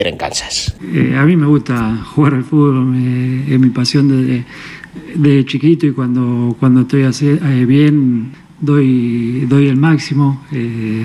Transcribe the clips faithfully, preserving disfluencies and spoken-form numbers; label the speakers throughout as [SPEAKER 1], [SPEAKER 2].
[SPEAKER 1] en Kansas.
[SPEAKER 2] Eh, a mí me gusta jugar al fútbol, eh, es mi pasión desde, desde chiquito, y cuando, cuando estoy así, eh, bien doy, doy el máximo. Eh,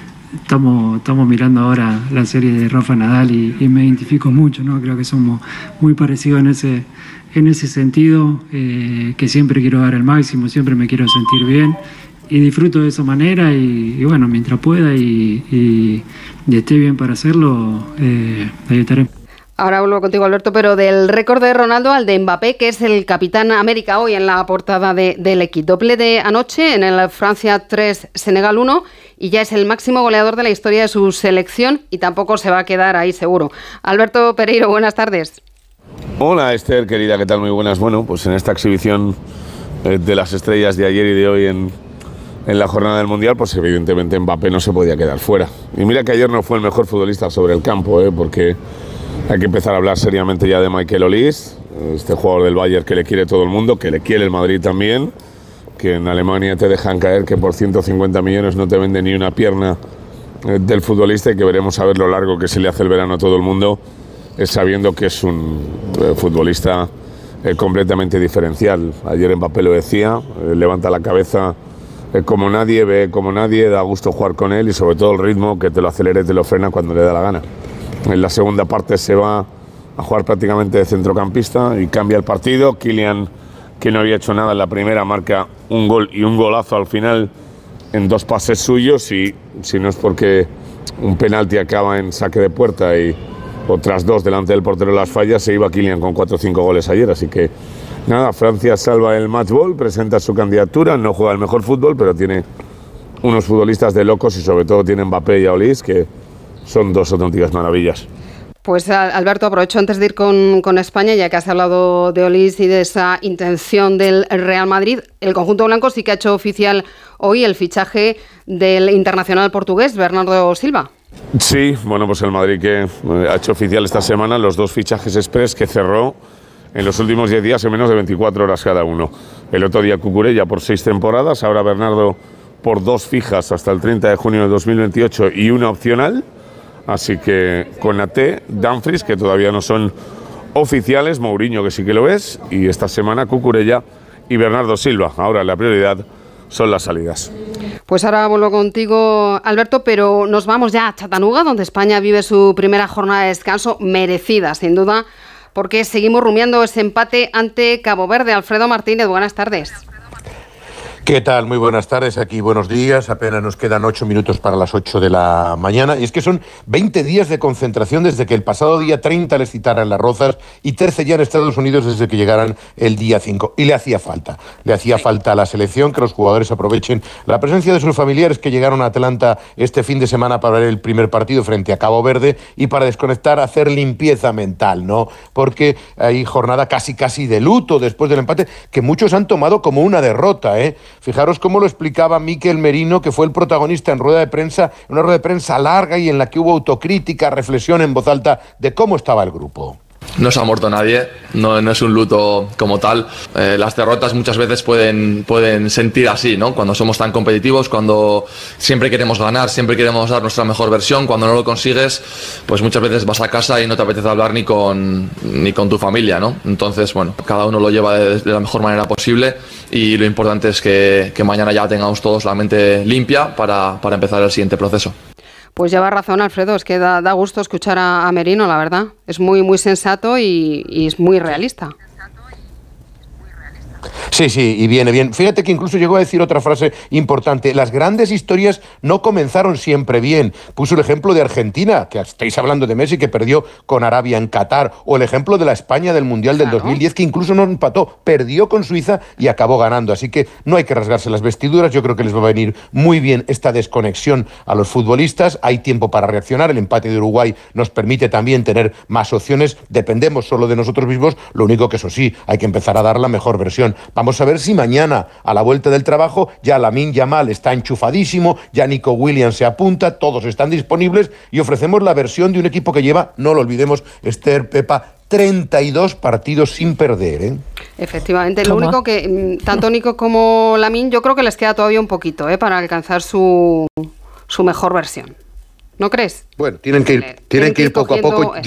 [SPEAKER 2] estamos, estamos mirando ahora la serie de Rafa Nadal y, y me identifico mucho, ¿no? Creo que somos muy parecidos en ese, en ese sentido, eh, que siempre quiero dar el máximo, siempre me quiero sentir bien. Y disfruto de esa manera y, y bueno, mientras pueda y, y, y esté bien para hacerlo, eh, ahí estaré.
[SPEAKER 3] Ahora vuelvo contigo, Alberto, pero del récord de Ronaldo al de Mbappé, que es el capitán América hoy en la portada de, del equipo. Doble de anoche en el Francia tres, Senegal uno, y ya es el máximo goleador de la historia de su selección y tampoco se va a quedar ahí seguro. Alberto Pereiro, buenas tardes.
[SPEAKER 4] Hola Esther, querida, ¿qué tal? Muy buenas. Bueno, pues en esta exhibición eh, de las estrellas de ayer y de hoy en... En la jornada del Mundial, pues evidentemente Mbappé no se podía quedar fuera. Y mira que ayer no fue el mejor futbolista sobre el campo, ¿eh? Porque hay que empezar a hablar seriamente ya de Michael Olise, este jugador del Bayern que le quiere todo el mundo, que le quiere el Madrid también, que en Alemania te dejan caer que por ciento cincuenta millones no te vende ni una pierna eh, del futbolista, y que veremos a ver lo largo que se le hace el verano a todo el mundo, es sabiendo que es un eh, futbolista eh, completamente diferencial. Ayer Mbappé lo decía, eh, levanta la cabeza como nadie, ve como nadie, da gusto jugar con él, y sobre todo el ritmo, que te lo acelera y te lo frena cuando le da la gana. En la segunda parte se va a jugar prácticamente de centrocampista y cambia el partido. Kylian, que no había hecho nada en la primera, marca un gol y un golazo al final en dos pases suyos, y si no es porque un penalti acaba en saque de puerta y otras dos delante del portero las fallas, se iba Kylian con cuatro o cinco goles ayer. Así que nada, Francia salva el match ball, presenta su candidatura, no juega el mejor fútbol, pero tiene unos futbolistas de locos, y sobre todo tiene Mbappé y a Olise, que son dos auténticas maravillas.
[SPEAKER 3] Pues Alberto, aprovecho antes de ir con, con España, ya que has hablado de Olise y de esa intención del Real Madrid. El conjunto blanco sí que ha hecho oficial hoy el fichaje del internacional portugués, Bernardo Silva.
[SPEAKER 4] Sí, bueno, pues el Madrid que ha hecho oficial esta semana los dos fichajes express que cerró en los últimos diez días en menos de veinticuatro horas cada uno. El otro día Cucurella por seis temporadas, ahora Bernardo por dos fijas hasta el treinta de junio de dos mil veintiocho y una opcional. Así que Konaté, Dumfries, que todavía no son oficiales, Mourinho, que sí que lo es, y esta semana Cucurella y Bernardo Silva. Ahora la prioridad son las salidas.
[SPEAKER 3] Pues ahora vuelvo contigo, Alberto, pero nos vamos ya a Chattanooga, donde España vive su primera jornada de descanso, merecida, sin duda, porque seguimos rumiando ese empate ante Cabo Verde. Alfredo Martínez, buenas tardes.
[SPEAKER 5] ¿Qué tal? Muy buenas tardes, aquí buenos días, apenas nos quedan ocho minutos para las ocho de la mañana, y es que son veinte días de concentración desde que el pasado día treinta les citaran Las Rozas, y trece ya en Estados Unidos desde que llegaran el día cinco, y le hacía falta, le hacía falta a la selección que los jugadores aprovechen la presencia de sus familiares que llegaron a Atlanta este fin de semana para ver el primer partido frente a Cabo Verde, y para desconectar, hacer limpieza mental, ¿no? Porque hay jornada casi casi de luto después del empate, que muchos han tomado como una derrota, ¿eh? Fijaros cómo lo explicaba Mikel Merino, que fue el protagonista en rueda de prensa, una rueda de prensa larga y en la que hubo autocrítica, reflexión en voz alta de cómo estaba el grupo.
[SPEAKER 6] No se ha muerto nadie, no, no es un luto como tal. Eh, las derrotas muchas veces pueden, pueden sentir así, ¿no? Cuando somos tan competitivos, cuando siempre queremos ganar, siempre queremos dar nuestra mejor versión, cuando no lo consigues, pues muchas veces vas a casa y no te apetece hablar ni con, ni con tu familia, ¿no? Entonces, bueno, cada uno lo lleva de, de la mejor manera posible, y lo importante es que, que mañana ya tengamos todos la mente limpia para, para empezar el siguiente proceso.
[SPEAKER 3] Pues lleva razón, Alfredo, es que da, da gusto escuchar a, a Merino, la verdad. Es muy, muy sensato y, y es muy realista.
[SPEAKER 5] Sí, sí, y viene bien. Fíjate que incluso llegó a decir otra frase importante. Las grandes historias no comenzaron siempre bien. Puso el ejemplo de Argentina, que estáis hablando de Messi, que perdió con Arabia en Qatar, o el ejemplo de la España del Mundial del claro. dos mil diez, que incluso no empató, perdió con Suiza y acabó ganando. Así que no hay que rasgarse las vestiduras. Yo creo que les va a venir muy bien esta desconexión a los futbolistas. Hay tiempo para reaccionar. El empate de Uruguay nos permite también tener más opciones. Dependemos solo de nosotros mismos. Lo único que, eso sí, hay que empezar a dar la mejor versión. Vamos a ver si mañana, a la vuelta del trabajo, ya Lamine Yamal está enchufadísimo, ya Nico Williams se apunta, todos están disponibles, y ofrecemos la versión de un equipo que lleva, no lo olvidemos, Esther, Pepa, treinta y dos partidos sin perder, ¿eh?
[SPEAKER 3] Efectivamente, lo único que tanto Nico como Lamine, yo creo que les queda todavía un poquito, ¿eh? Para alcanzar su, su mejor versión. ¿no crees?
[SPEAKER 5] Bueno, tienen que ir,
[SPEAKER 3] Tienen
[SPEAKER 5] tienen que ir
[SPEAKER 3] ir
[SPEAKER 5] poco a
[SPEAKER 3] cogiendo-
[SPEAKER 5] poco.